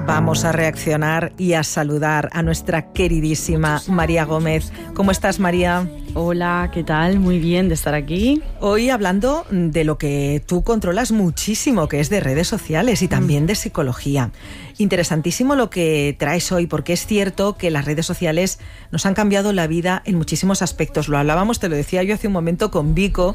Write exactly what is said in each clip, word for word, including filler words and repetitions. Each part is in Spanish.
Vamos a reaccionar y a saludar a nuestra queridísima María Gómez. ¿Cómo estás, María? Hola, ¿qué tal? Muy bien de estar aquí. Hoy hablando de lo que tú controlas muchísimo, que es de redes sociales y también de psicología. Interesantísimo lo que traes hoy, porque es cierto que las redes sociales nos han cambiado la vida en muchísimos aspectos. Lo hablábamos, te lo decía yo hace un momento con Vico,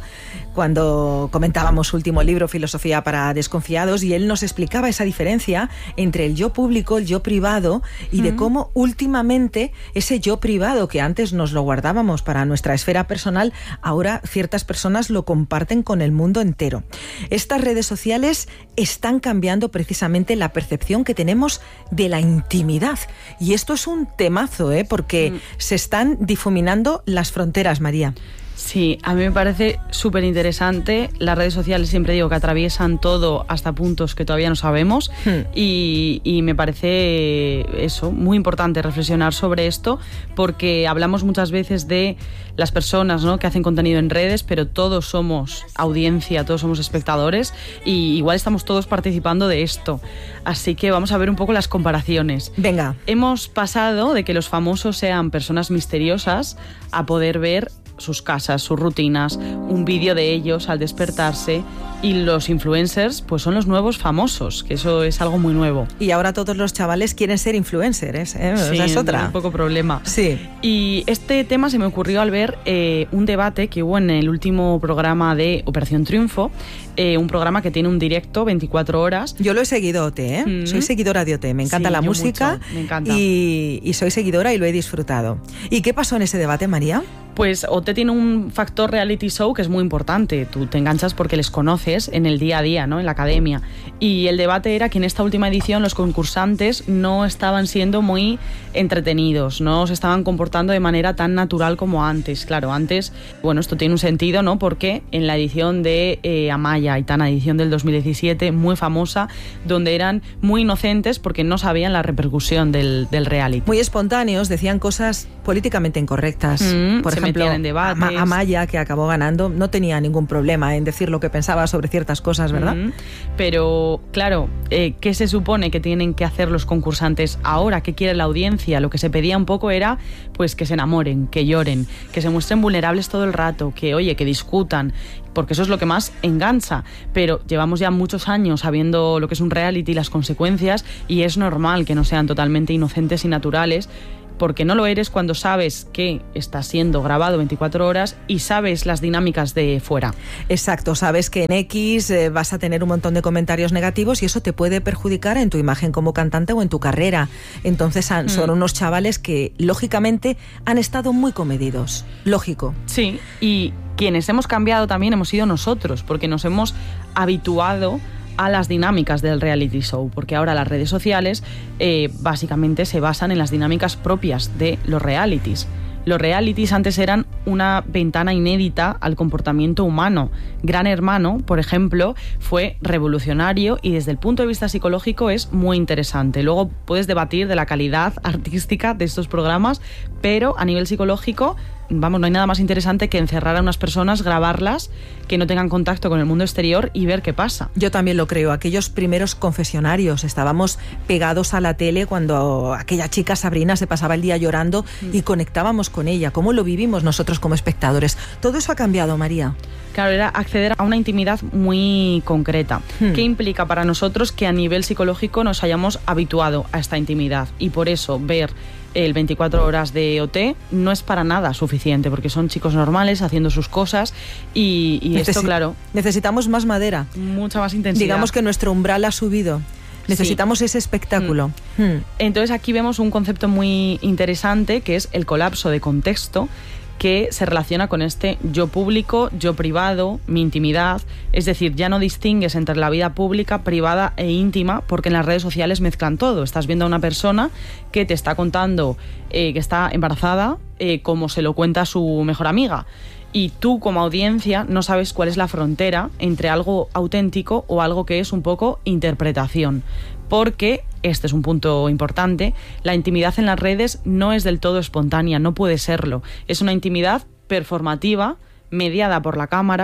cuando comentábamos su último libro, Filosofía para Desconfiados, y él nos explicaba esa diferencia entre el yo público, el yo privado, y de cómo últimamente ese yo privado que antes nos lo guardábamos para nuestra esfera personal, ahora ciertas personas lo comparten con el mundo entero. Estas redes sociales están cambiando precisamente la percepción que tenemos de la intimidad. Y esto es un temazo, ¿eh? Porque mm. se están difuminando las fronteras, María. Sí, a mí me parece súper interesante. Las redes sociales siempre digo que atraviesan todo hasta puntos que todavía no sabemos hmm. y, y me parece eso, muy importante reflexionar sobre esto, porque hablamos muchas veces de las personas, ¿no?, que hacen contenido en redes, pero todos somos audiencia, todos somos espectadores y igual estamos todos participando de esto. Así que vamos a ver un poco las comparaciones. Venga. Hemos pasado de que los famosos sean personas misteriosas a poder ver sus casas, sus rutinas, un vídeo de ellos al despertarse, y los influencers pues son los nuevos famosos, que eso es algo muy nuevo. Y ahora todos los chavales quieren ser influencers, ¿eh? Sí, o sea, es otra. Un poco problema. Sí. Y este tema se me ocurrió al ver eh, un debate que hubo en el último programa de Operación Triunfo, eh, un programa que tiene un directo veinticuatro horas. Yo lo he seguido, O T, ¿eh? Mm. Soy seguidora de O T, me encanta sí, la música mucho. Me encanta. Y, y soy seguidora y lo he disfrutado. ¿Y qué pasó en ese debate, María? Pues O T tiene un factor reality show que es muy importante. Tú te enganchas porque les conoces en el día a día, ¿no?, en la academia. Y el debate era que en esta última edición los concursantes no estaban siendo muy entretenidos, no se estaban comportando de manera tan natural como antes. Claro, antes, bueno, esto tiene un sentido, ¿no?, porque en la edición de eh, Amaya, Aitana, edición del dos mil diecisiete, muy famosa, donde eran muy inocentes porque no sabían la repercusión del, del reality. Muy espontáneos, decían cosas políticamente incorrectas. Mm, Por ejemplo, en debates. Ama- Amaya, que acabó ganando, no tenía ningún problema en decir lo que pensaba sobre ciertas cosas, ¿verdad? Mm, pero, claro, eh, ¿qué se supone que tienen que hacer los concursantes ahora? ¿Qué quiere la audiencia? Lo que se pedía un poco era pues que se enamoren, que lloren, que se muestren vulnerables todo el rato, que, oye, que discutan, porque eso es lo que más engancha. Pero llevamos ya muchos años sabiendo lo que es un reality y las consecuencias, y es normal que no sean totalmente inocentes y naturales, porque no lo eres cuando sabes que está siendo grabado veinticuatro horas y sabes las dinámicas de fuera. Exacto, sabes que en X eh, vas a tener un montón de comentarios negativos y eso te puede perjudicar en tu imagen como cantante o en tu carrera. Entonces han, mm. son unos chavales que, lógicamente, han estado muy comedidos. Lógico. Sí, y quienes hemos cambiado también hemos sido nosotros, porque nos hemos habituado a las dinámicas del reality show, porque ahora las redes sociales eh, básicamente se basan en las dinámicas propias de los realities. Los realities antes eran una ventana inédita al comportamiento humano. Gran Hermano, por ejemplo, fue revolucionario y desde el punto de vista psicológico es muy interesante. Luego puedes debatir de la calidad artística de estos programas, pero a nivel psicológico, vamos, no hay nada más interesante que encerrar a unas personas, grabarlas, que no tengan contacto con el mundo exterior y ver qué pasa. Yo también lo creo. Aquellos primeros confesionarios, estábamos pegados a la tele cuando aquella chica Sabrina se pasaba el día llorando mm. y conectábamos con ella. ¿Cómo lo vivimos nosotros como espectadores? Todo eso ha cambiado, María. Claro, era acceder a una intimidad muy concreta. Hmm. ¿Qué implica para nosotros que a nivel psicológico nos hayamos habituado a esta intimidad? Y por eso ver el veinticuatro horas de O T no es para nada suficiente, porque son chicos normales haciendo sus cosas y, y Necesi- esto, claro... Necesitamos más madera. Mucha más intensidad. Digamos que nuestro umbral ha subido. Necesitamos sí. ese espectáculo. Mm. Mm. Entonces aquí vemos un concepto muy interesante, que es el colapso de contexto, que se relaciona con este yo público, yo privado, mi intimidad. Es decir, ya no distingues entre la vida pública, privada e íntima, porque en las redes sociales mezclan todo. Estás viendo a una persona que te está contando eh, que está embarazada, eh, como se lo cuenta su mejor amiga. Y tú, como audiencia, no sabes cuál es la frontera entre algo auténtico o algo que es un poco interpretación. Porque, este es un punto importante, la intimidad en las redes no es del todo espontánea, no puede serlo. Es una intimidad performativa, mediada por la cámara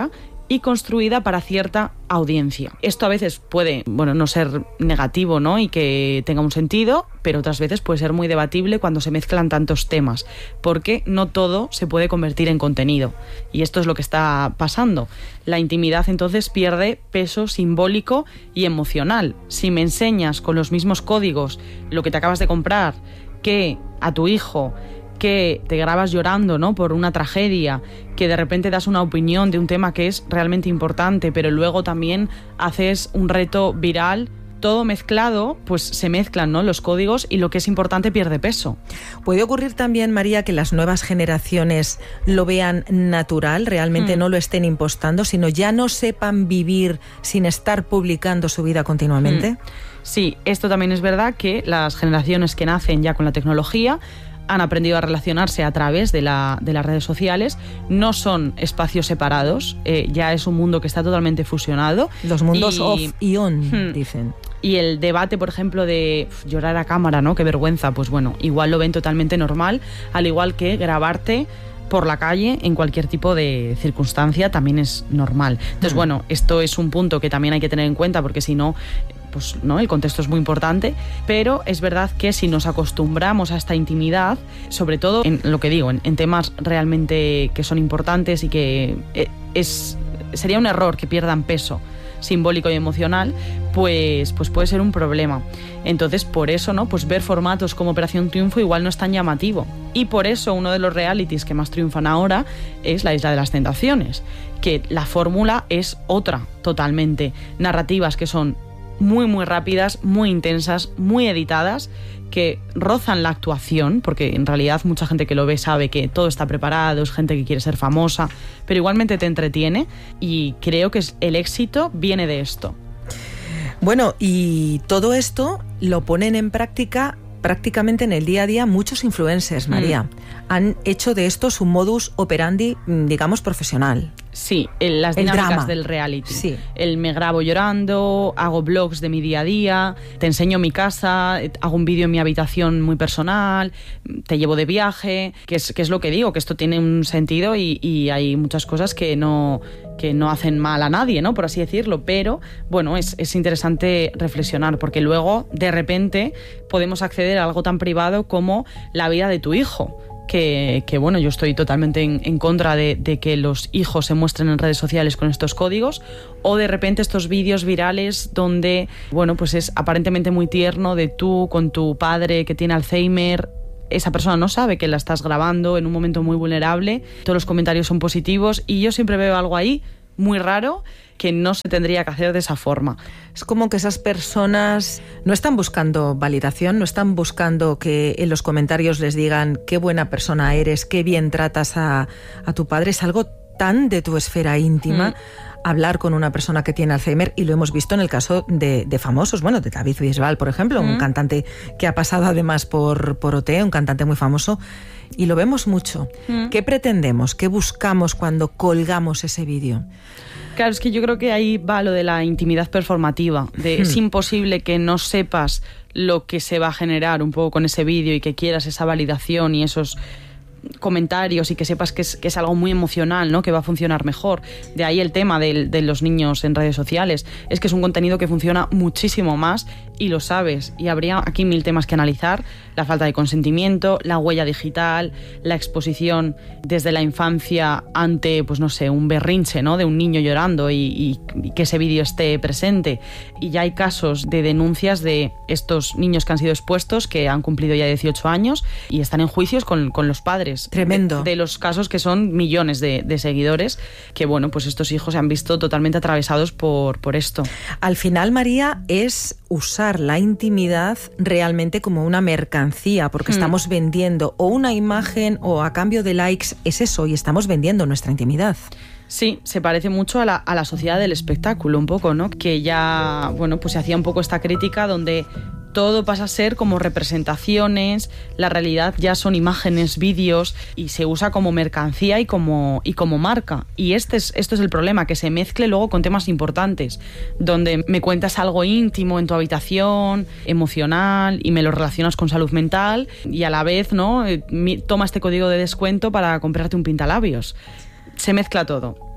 y construida para cierta audiencia. Esto a veces puede, bueno, no ser negativo, ¿no? Y que tenga un sentido, pero otras veces puede ser muy debatible cuando se mezclan tantos temas, porque no todo se puede convertir en contenido. Y esto es lo que está pasando. La intimidad entonces pierde peso simbólico y emocional. Si me enseñas con los mismos códigos lo que te acabas de comprar, que a tu hijo, que te grabas llorando, ¿no?, por una tragedia, que de repente das una opinión de un tema que es realmente importante, pero luego también haces un reto viral, todo mezclado, pues se mezclan, ¿no?, los códigos y lo que es importante pierde peso. ¿Puede ocurrir también, María, que las nuevas generaciones lo vean natural, realmente mm. no lo estén impostando, sino ya no sepan vivir sin estar publicando su vida continuamente? Mm. Sí, esto también es verdad, que las generaciones que nacen ya con la tecnología han aprendido a relacionarse a través de, la, de las redes sociales, no son espacios separados, eh, ya es un mundo que está totalmente fusionado. Los mundos y, off y on, hmm, dicen. Y el debate, por ejemplo, de uf, llorar a cámara, ¿no?, qué vergüenza, pues bueno, igual lo ven totalmente normal, al igual que grabarte por la calle en cualquier tipo de circunstancia también es normal. Entonces, hmm. bueno, esto es un punto que también hay que tener en cuenta, porque si no, pues no, el contexto es muy importante, pero es verdad que si nos acostumbramos a esta intimidad, sobre todo en lo que digo, en, en temas realmente que son importantes y que es, sería un error que pierdan peso simbólico y emocional, pues, pues puede ser un problema. Entonces, por eso, ¿no?, pues ver formatos como Operación Triunfo igual no es tan llamativo. Y por eso uno de los realities que más triunfan ahora es La Isla de las Tentaciones, que la fórmula es otra totalmente. Narrativas que son muy muy rápidas, muy intensas, muy editadas, que rozan la actuación, porque en realidad mucha gente que lo ve sabe que todo está preparado, es gente que quiere ser famosa, pero igualmente te entretiene, y creo que el éxito viene de esto. Bueno, y todo esto lo ponen en práctica prácticamente en el día a día muchos influencers, María. Mm. Han hecho de esto su modus operandi, digamos, profesional. Sí, el, las dinámicas el drama. del reality. Sí. El me grabo llorando, hago vlogs de mi día a día, te enseño mi casa, hago un vídeo en mi habitación muy personal, te llevo de viaje, que es, que es lo que digo, que esto tiene un sentido y, y hay muchas cosas que no, que no hacen mal a nadie, ¿no?, por así decirlo, pero bueno, es, es interesante reflexionar, porque luego de repente podemos acceder a algo tan privado como la vida de tu hijo. Que, que bueno, yo estoy totalmente en, en contra de, de que los hijos se muestren en redes sociales con estos códigos, o de repente estos vídeos virales donde, bueno, pues es aparentemente muy tierno de tú con tu padre que tiene Alzheimer. Esa persona no sabe que la estás grabando en un momento muy vulnerable, todos los comentarios son positivos y yo siempre veo algo ahí muy raro que no se tendría que hacer de esa forma. Es como que esas personas no están buscando validación, no están buscando que en los comentarios les digan qué buena persona eres, qué bien tratas a, a tu padre. Es algo tan de tu esfera íntima. Mm. Hablar con una persona que tiene Alzheimer, y lo hemos visto en el caso de, de famosos, bueno, de David Bisbal, por ejemplo, mm. un cantante que ha pasado además por, por O T, un cantante muy famoso, y lo vemos mucho. Mm. ¿Qué pretendemos? ¿Qué buscamos cuando colgamos ese vídeo? Claro, es que yo creo que ahí va lo de la intimidad performativa, de mm. es imposible que no sepas lo que se va a generar un poco con ese vídeo y que quieras esa validación y esos comentarios y que sepas que es, que es algo muy emocional, ¿no?, que va a funcionar mejor. De ahí el tema de, de los niños en redes sociales. Es que es un contenido que funciona muchísimo más y lo sabes. Y habría aquí mil temas que analizar. La falta de consentimiento, la huella digital, la exposición desde la infancia ante, pues no sé, un berrinche, ¿no?, de un niño llorando y, y, y que ese vídeo esté presente. Y ya hay casos de denuncias de estos niños que han sido expuestos, que han cumplido ya dieciocho años y están en juicios con, con los padres. Tremendo. De, de los casos que son millones de, de seguidores, que bueno, pues estos hijos se han visto totalmente atravesados por, por esto. Al final, María, es usar la intimidad realmente como una mercancía, porque hmm. estamos vendiendo o una imagen o a cambio de likes, es eso, y estamos vendiendo nuestra intimidad. Sí, se parece mucho a la, a la sociedad del espectáculo un poco, ¿no? Que ya, bueno, pues se hacía un poco esta crítica donde todo pasa a ser como representaciones, la realidad ya son imágenes, vídeos, y se usa como mercancía y como, y como marca. Y este es, esto es el problema, que se mezcle luego con temas importantes, donde me cuentas algo íntimo en tu habitación, emocional, y me lo relacionas con salud mental, y a la vez, ¿no?, toma este código de descuento para comprarte un pintalabios. Se mezcla todo.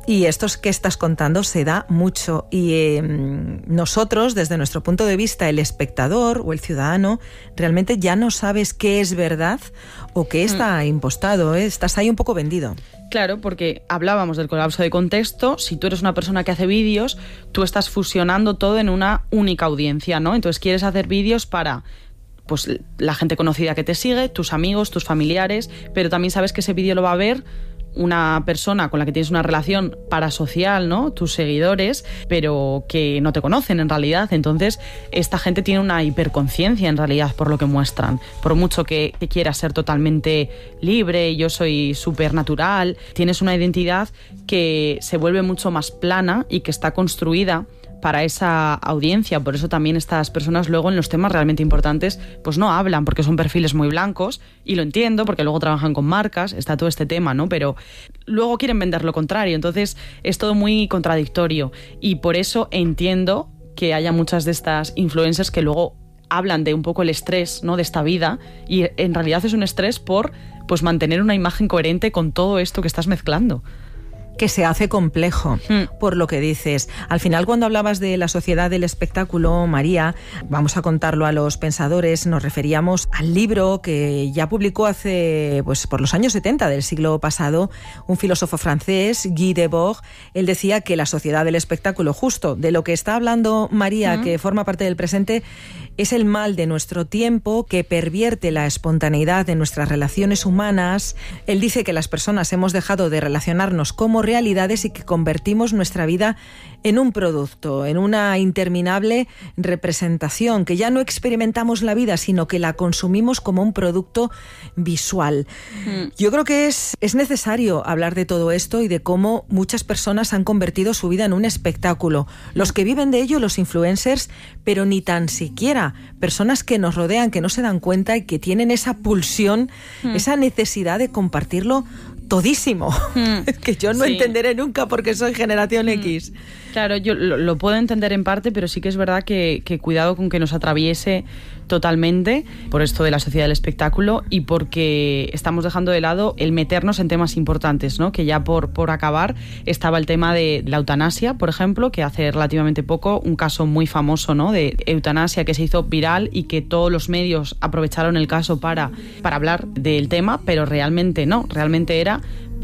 Y esto que estás contando se da mucho y eh, nosotros, desde nuestro punto de vista, el espectador o el ciudadano, realmente ya no sabes qué es verdad o qué está mm. impostado, ¿eh? Estás ahí un poco vendido. Claro, porque hablábamos del colapso de contexto. Si tú eres una persona que hace vídeos, tú estás fusionando todo en una única audiencia, ¿no? Entonces quieres hacer vídeos para... pues la gente conocida que te sigue, tus amigos, tus familiares, pero también sabes que ese vídeo lo va a ver una persona con la que tienes una relación parasocial, ¿no? Tus seguidores, pero que no te conocen en realidad. Entonces, esta gente tiene una hiperconciencia en realidad por lo que muestran. Por mucho que, que quieras ser totalmente libre, yo soy súper natural, tienes una identidad que se vuelve mucho más plana y que está construida para esa audiencia. Por eso también estas personas luego en los temas realmente importantes pues no hablan, porque son perfiles muy blancos, y lo entiendo porque luego trabajan con marcas, está todo este tema, ¿no? Pero luego quieren vender lo contrario, entonces es todo muy contradictorio, y por eso entiendo que haya muchas de estas influencers que luego hablan de un poco el estrés, ¿no?, de esta vida, y en realidad es un estrés por pues mantener una imagen coherente con todo esto que estás mezclando. Que se hace complejo, mm. por lo que dices. Al final, cuando hablabas de la sociedad del espectáculo, María, vamos a contarlo a los pensadores, nos referíamos al libro que ya publicó hace, pues por los años setenta del siglo pasado, un filósofo francés, Guy Debord. Él decía que la sociedad del espectáculo, justo de lo que está hablando María, mm. que forma parte del presente, es el mal de nuestro tiempo que pervierte la espontaneidad de nuestras relaciones humanas. Él dice que las personas hemos dejado de relacionarnos como realidades y que convertimos nuestra vida en un producto, en una interminable representación, que ya no experimentamos la vida, sino que la consumimos como un producto visual. Mm. Yo creo que es, es necesario hablar de todo esto y de cómo muchas personas han convertido su vida en un espectáculo. Los que viven de ello, los influencers, pero ni tan siquiera personas que nos rodean, que no se dan cuenta y que tienen esa pulsión, mm. esa necesidad de compartirlo todísimo, mm. que yo no sí. entenderé nunca porque soy generación mm. X. Claro, yo lo, lo puedo entender en parte, pero sí que es verdad que, que cuidado con que nos atraviese totalmente por esto de la sociedad del espectáculo y porque estamos dejando de lado el meternos en temas importantes, ¿no? Que ya por, por acabar estaba el tema de la eutanasia, por ejemplo, que hace relativamente poco, un caso muy famoso, ¿no?, de eutanasia que se hizo viral y que todos los medios aprovecharon el caso para, para hablar del tema, pero realmente no, realmente era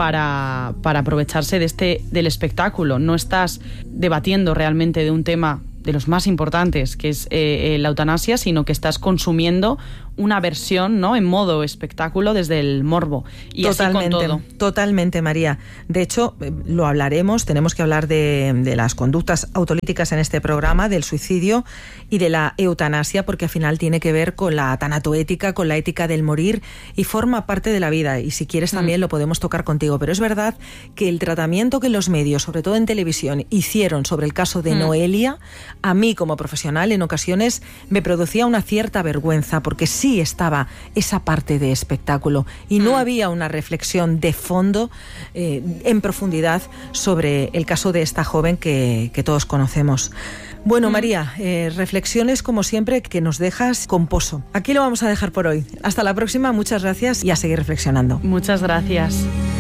para, para aprovecharse de este, del espectáculo. No estás debatiendo realmente de un tema de los más importantes, que es eh, la eutanasia, sino que estás consumiendo una versión, ¿no?, en modo espectáculo desde el morbo. Y totalmente, así con todo. Totalmente, María. De hecho, lo hablaremos, tenemos que hablar de, de las conductas autolíticas en este programa, del suicidio y de la eutanasia, porque al final tiene que ver con la tanatoética, con la ética del morir y forma parte de la vida. Y si quieres también mm. lo podemos tocar contigo. Pero es verdad que el tratamiento que los medios, sobre todo en televisión, hicieron sobre el caso de mm. Noelia, a mí como profesional en ocasiones me producía una cierta vergüenza, porque sí estaba esa parte de espectáculo y no mm. había una reflexión de fondo eh, en profundidad sobre el caso de esta joven que, que todos conocemos. Bueno, mm. María, eh, reflexiones como siempre que nos dejas con pozo. Aquí lo vamos a dejar por hoy. Hasta la próxima, muchas gracias y a seguir reflexionando. Muchas gracias.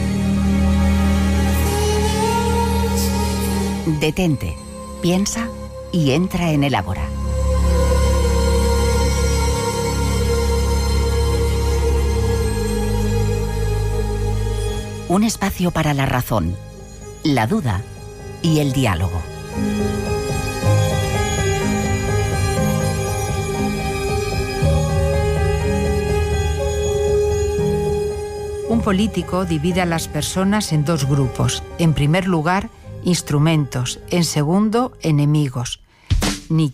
Detente, piensa y entra en el Ágora. Un espacio para la razón, la duda y el diálogo. Un político divide a las personas en dos grupos. En primer lugar, instrumentos. En segundo, enemigos.